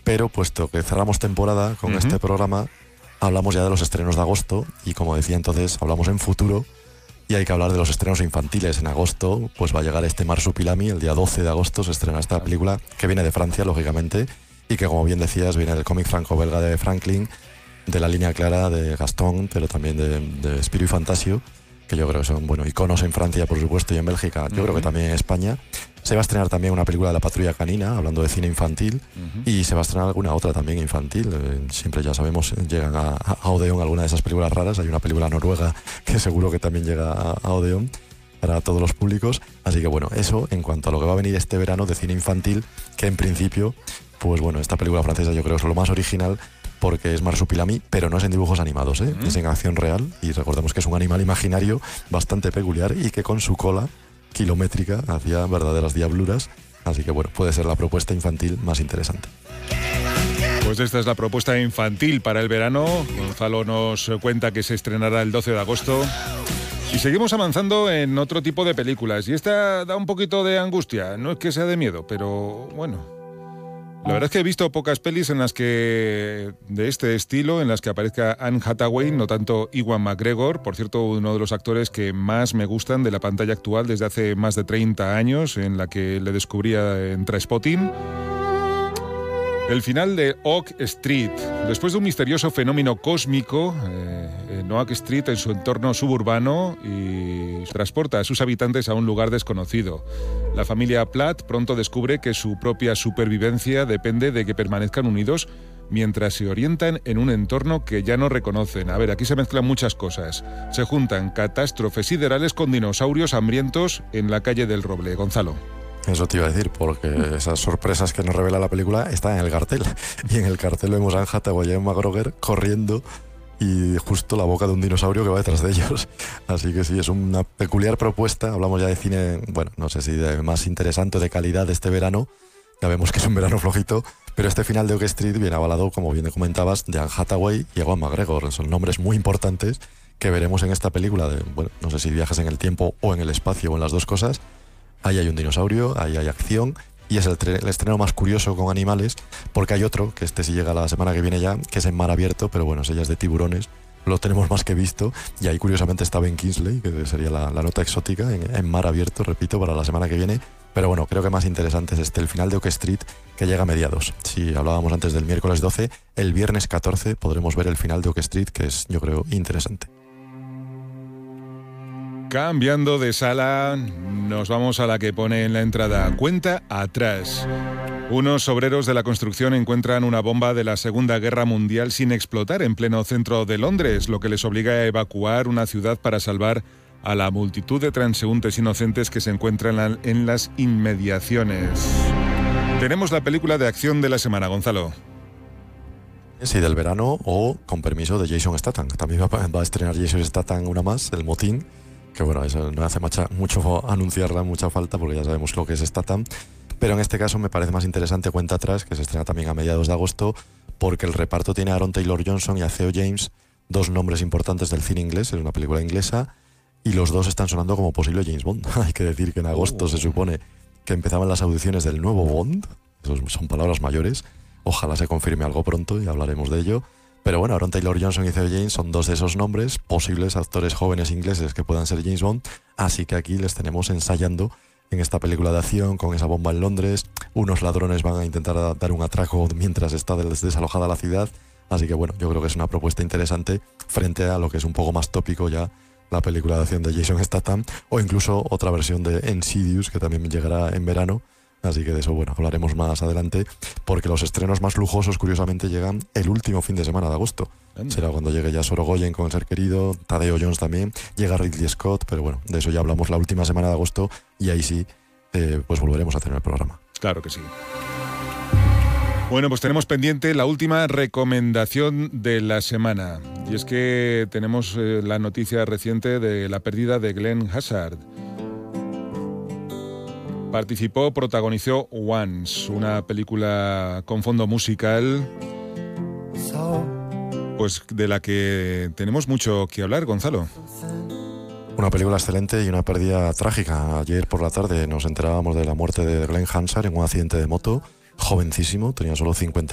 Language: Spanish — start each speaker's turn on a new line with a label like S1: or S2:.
S1: pero puesto que cerramos temporada con este programa, hablamos ya de los estrenos de agosto y como decía entonces, hablamos en futuro y hay que hablar de los estrenos infantiles. En agosto pues va a llegar este Marsupilami, el día 12 de agosto se estrena esta película que viene de Francia, lógicamente, y que como bien decías viene del cómic franco-belga de Franklin, de la línea clara de Gaston, pero también de Spirou y Fantasio, que yo creo que son iconos en Francia, por supuesto, y en Bélgica, yo creo que también en España. Se va a estrenar también una película de La Patrulla Canina, hablando de cine infantil, y se va a estrenar alguna otra también infantil. Siempre, ya sabemos, llegan a Odeon alguna de esas películas raras. Hay una película noruega que seguro que también llega a Odeon para todos los públicos. Así que bueno, eso en cuanto a lo que va a venir este verano de cine infantil, que en principio, pues bueno, esta película francesa yo creo que es lo más original, porque es Marsupilami, pero no es en dibujos animados, es en acción real, y recordemos que es un animal imaginario bastante peculiar y que con su cola kilométrica hacía verdaderas diabluras, así que bueno, puede ser la propuesta infantil más interesante.
S2: Pues esta es la propuesta infantil para el verano. Gonzalo nos cuenta que se estrenará el 12 de agosto. Y seguimos avanzando en otro tipo de películas, y esta da un poquito de angustia, no es que sea de miedo, pero bueno. La verdad es que he visto pocas pelis en las que de este estilo, en las que aparezca Anne Hathaway, no tanto Ewan McGregor, por cierto, uno de los actores que más me gustan de la pantalla actual desde hace más de 30 años, en la que le descubría en Trainspotting. El final de Oak Street. Después de un misterioso fenómeno cósmico, en Oak Street, en su entorno suburbano, y transporta a sus habitantes a un lugar desconocido. La familia Platt pronto descubre que su propia supervivencia depende de que permanezcan unidos mientras se orientan en un entorno que ya no reconocen. A ver, aquí se mezclan muchas cosas. Se juntan catástrofes siderales con dinosaurios hambrientos en la calle del Roble. Gonzalo.
S1: Eso te iba a decir, porque esas sorpresas que nos revela la película están en el cartel. Y en el cartel vemos a Anne Hathaway y a McGregor corriendo y justo la boca de un dinosaurio que va detrás de ellos. Así que sí, es una peculiar propuesta. Hablamos ya de cine, bueno, no sé si de más interesante o de calidad de este verano. Ya vemos que es un verano flojito, pero este final de Oak Street viene avalado, como bien comentabas, de Anne Hathaway y Ewan McGregor. Son nombres muy importantes que veremos en esta película de, bueno, no sé si viajes en el tiempo o en el espacio o en las dos cosas. Ahí hay un dinosaurio, ahí hay acción, y es el estreno más curioso con animales, porque hay otro, que este sí llega la semana que viene ya, que es en mar abierto, pero bueno, ese ya es de tiburones, lo tenemos más que visto, y ahí curiosamente está Ben Kingsley, que sería la nota exótica en mar abierto, repito, para la semana que viene. Pero bueno, creo que más interesante es el final de Oak Street, que llega a mediados. Si hablábamos antes del miércoles 12, el viernes 14 podremos ver el final de Oak Street, que es, yo creo, interesante.
S2: Cambiando de sala, nos vamos a la que pone en la entrada cuenta atrás. Unos obreros de la construcción encuentran una bomba de la Segunda Guerra Mundial sin explotar en pleno centro de Londres, lo que les obliga a evacuar una ciudad para salvar a la multitud de transeúntes inocentes que se encuentran en las inmediaciones. Tenemos la película de acción de la semana, Gonzalo.
S1: Sí, del verano, o con permiso de Jason Statham. También va a estrenar Jason Statham una más, El Motín, que bueno, eso no hace mucho anunciarla, mucha falta, porque ya sabemos lo que es Statham. Pero en este caso me parece más interesante Cuenta Atrás, que se estrena también a mediados de agosto, porque el reparto tiene a Aaron Taylor-Johnson y a Theo James, dos nombres importantes del cine inglés, es una película inglesa, y los dos están sonando como posible James Bond. Hay que decir que en agosto se supone que empezaban las audiciones del nuevo Bond, eso son palabras mayores, ojalá se confirme algo pronto y hablaremos de ello. Pero bueno, Aaron Taylor-Johnson y Theo James son dos de esos nombres, posibles actores jóvenes ingleses que puedan ser James Bond, así que aquí les tenemos ensayando en esta película de acción con esa bomba en Londres. Unos ladrones van a intentar dar un atraco mientras está desalojada la ciudad, así que bueno, yo creo que es una propuesta interesante frente a lo que es un poco más tópico ya la película de acción de Jason Statham, o incluso otra versión de Insidious que también llegará en verano. Así que de eso, bueno, hablaremos más adelante, porque los estrenos más lujosos, curiosamente, llegan el último fin de semana de agosto. Será cuando llegue ya Sorogoyen con El Ser Querido, Tadeo Jones también, llega Ridley Scott, pero bueno, de eso ya hablamos la última semana de agosto, y ahí sí, pues volveremos a tener el programa.
S2: Claro que sí. Bueno, pues tenemos pendiente la última recomendación de la semana, y es que tenemos la noticia reciente de la pérdida de Glenn Hansard. Participó, protagonizó Once, una película con fondo musical, pues de la que tenemos mucho que hablar, Gonzalo.
S1: Una película excelente y una pérdida trágica. Ayer por la tarde nos enterábamos de la muerte de Glenn Hansard en un accidente de moto, jovencísimo, tenía solo 50